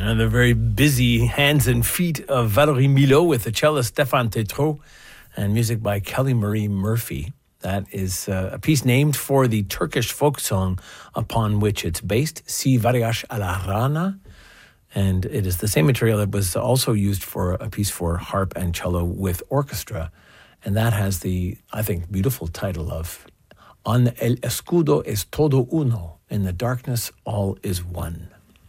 And the very busy hands and feet of Valérie Milhaud with the cellist Stéphane Tétrault and music by Kelly Marie Murphy. That is a piece named for the Turkish folk song upon which it's based, Si Variash a la Rana. And it is the same material that was also used for a piece for harp and cello with orchestra. And that has the, I think, beautiful title of En el escudo es todo uno. In the darkness, all is one.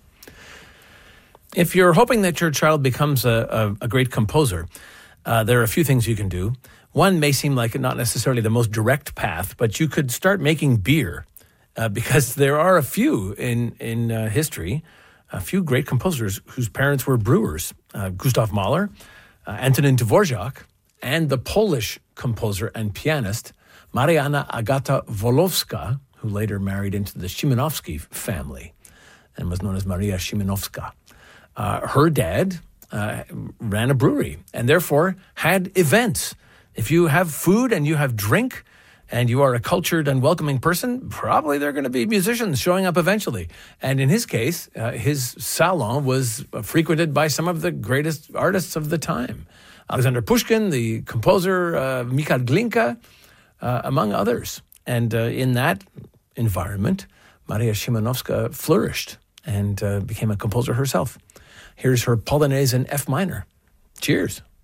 If you're hoping that your child becomes a great composer, there are a few things you can do. One may seem like not necessarily the most direct path, but you could start making beer because there are a few in history, a few great composers whose parents were brewers. Gustav Mahler, Antonin Dvorak, and the Polish composer and pianist Marianna Agata Wolowska, who later married into the Szymanowski family and was known as Maria Szymanowska. Her dad ran a brewery and therefore had events. If you have food and you have drink and you are a cultured and welcoming person, probably there are going to be musicians showing up eventually. And in his case, his salon was frequented by some of the greatest artists of the time. Alexander Pushkin, the composer, Mikhail Glinka, among others. And in that environment, Maria Szymanowska flourished and became a composer herself. Here's her Polonaise in F minor. Cheers.